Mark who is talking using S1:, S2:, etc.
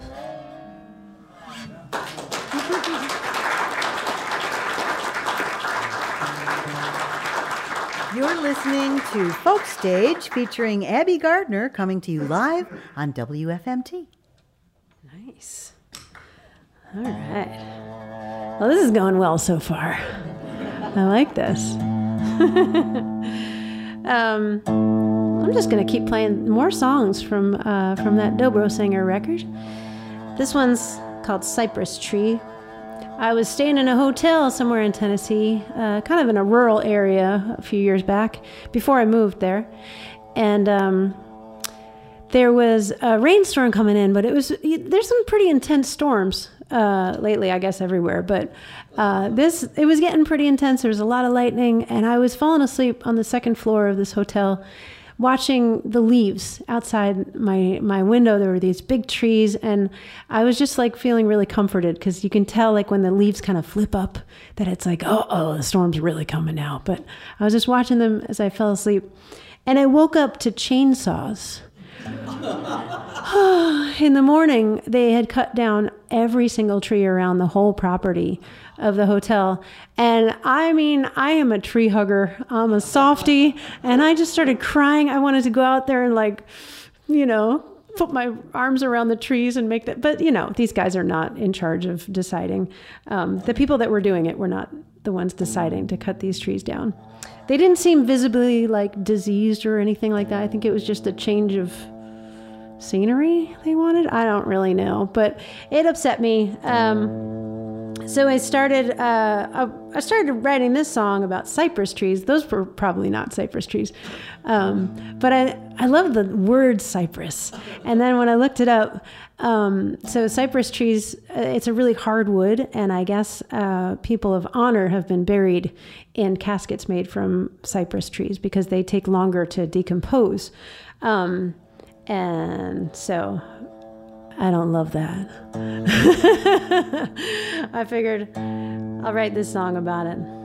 S1: You're listening to Folk Stage featuring Abby Gardner coming to you live on WFMT.
S2: Nice. All right. Well, this is going well so far. I like this. I'm just going to keep playing more songs from that Dobro Singer record. This one's called Cypress Tree. I was staying in a hotel somewhere in Tennessee, kind of in a rural area a few years back, before I moved there. And there was a rainstorm coming in, but there's some pretty intense storms lately, I guess, everywhere. But it was getting pretty intense. There was a lot of lightning, and I was falling asleep on the second floor of this hotel, watching the leaves outside my window. There were these big trees, and I was just like feeling really comforted, because you can tell, like, when the leaves kind of flip up, that it's like, oh, the storm's really coming now. But I was just watching them as I fell asleep, and I woke up to chainsaws. In the morning, they had cut down every single tree around the whole property of the hotel. And I mean, I am a tree hugger. I'm a softie. And I just started crying. I wanted to go out there and, like, put my arms around the trees and make that. But, these guys are not in charge of deciding. The people that were doing it were not the ones deciding to cut these trees down. They didn't seem visibly, like, diseased or anything like that. I think it was just a change of scenery they wanted. I don't really know, but it upset me. So I started writing this song about cypress trees. Those were probably not cypress trees. But I love the word cypress. And then when I looked it up, so cypress trees, it's a really hard wood. And I guess people of honor have been buried in caskets made from cypress trees because they take longer to decompose. And so I don't love that. I figured I'll write this song about it.